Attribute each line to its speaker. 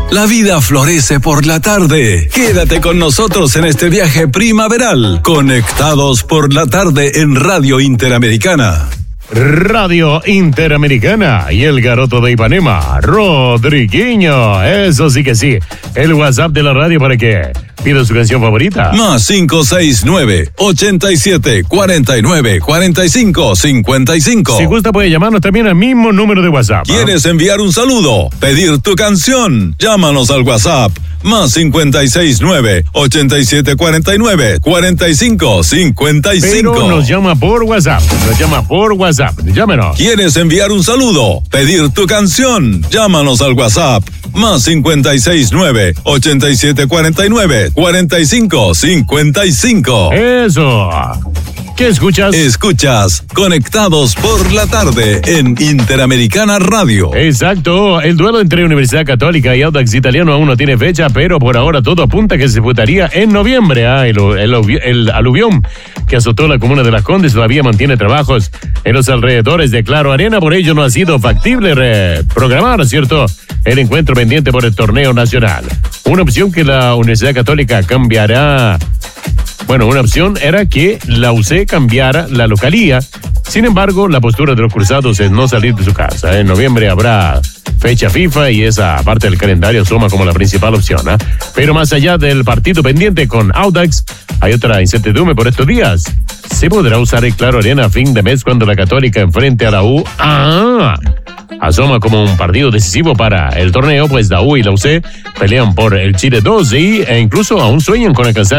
Speaker 1: La vida florece por la tarde. Quédate con nosotros en este viaje primaveral. Conectados por la tarde en Radio Interamericana.
Speaker 2: Radio Interamericana y el garoto de Ipanema, Rodriguinho. Eso sí que sí. El WhatsApp de la radio para que pida su canción favorita.
Speaker 1: Más 569-87-49-45-55.
Speaker 2: Si gusta puede llamarnos también al mismo número de WhatsApp.
Speaker 1: ¿Quieres enviar un saludo? ¿Pedir tu canción? Llámanos al WhatsApp. Más 569-87-49-45-55.
Speaker 2: Pero nos llama por WhatsApp. Llámenos.
Speaker 1: ¿Quieres enviar un saludo? ¿Pedir tu canción? Llámanos al WhatsApp. Más 569-87-49-45-55.
Speaker 2: Eso. ¿Qué escuchas?
Speaker 1: Escuchas Conectados por la tarde en Interamericana Radio.
Speaker 2: Exacto. El duelo entre Universidad Católica y Audax Italiano aún no tiene fecha, pero por ahora todo apunta que se disputaría en noviembre. El aluvión que azotó la comuna de Las Condes todavía mantiene trabajos en los alrededores de Claro Arena, por ello no ha sido factible programar, ¿cierto?, el encuentro pendiente por el torneo nacional. Una opción que la Universidad Católica cambiará. Bueno, una opción era que la UC cambiara la localía. Sin embargo, la postura de los cruzados es no salir de su casa. En noviembre habrá fecha FIFA y esa parte del calendario suma como la principal opción. Pero más allá del partido pendiente con Audax, hay otra incertidumbre por estos días. ¿Se podrá usar el Claro Arena a fin de mes cuando la Católica enfrente a la U? Asoma como un partido decisivo para el torneo, pues la U y la UC pelean por el Chile 2 e incluso aún sueñan con alcanzar